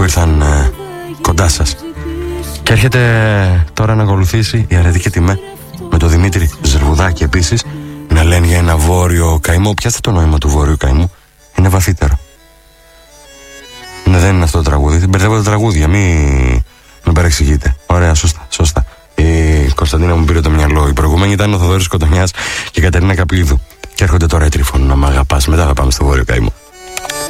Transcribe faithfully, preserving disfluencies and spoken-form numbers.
που ήρθαν ε, κοντά σας. Και έρχεται τώρα να ακολουθήσει η Αρετή και Τιμέ με τον Δημήτρη Ζερβουδάκη επίσης να λένε για ένα βόρειο καημό. Πιάστε το νόημα του βόρειου καημού. Είναι βαθύτερο. Ναι, δεν είναι αυτό το τραγούδι. Δεν μπερδεύω τα τραγούδια. Μην με παρεξηγείτε. Ωραία, σωστά, σωστά. Η Κωνσταντίνα μου πήρε το μυαλό. Η προηγούμενη ήταν ο Θοδωρής Κοντονιάς και η Κατερίνα Καπλίδου. Και έρχονται τώρα οι Τρίφωνο να μ' αγαπάς. Μετά θα πάμε στο βόρειο καημό.